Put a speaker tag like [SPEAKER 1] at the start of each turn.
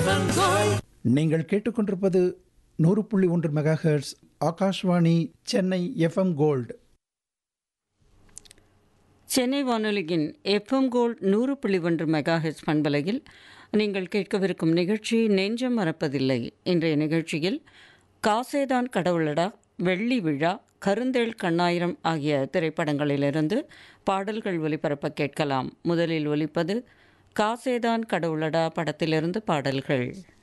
[SPEAKER 1] நீங்கள் கேட்டுக்கொண்டிருப்பது 100.1 megahertz Akashvani Chennai FM gold.
[SPEAKER 2] Chennai வானொலியின் எஃப்எம் கோல்ட் 100.1 மெகாஹெர்ட்ஸ் பண்பலையில் நீங்கள் கேட்கவிருக்கும் நிகழ்ச்சி நெஞ்சம் மறப்பதில்லை. இன்றைய நிகழ்ச்சியில் காசேதான் கடவுளடா, வெள்ளி விழா, கருந்தேள் கண்ணாயிரம் ஆகிய திரைப்படங்களிலிருந்து பாடல்கள் ஒலிபரப்ப கேட்கலாம். முதலில் ஒலிப்பது காசேதான் கடவுளடா படத்திலிருந்து பாடல்கள்.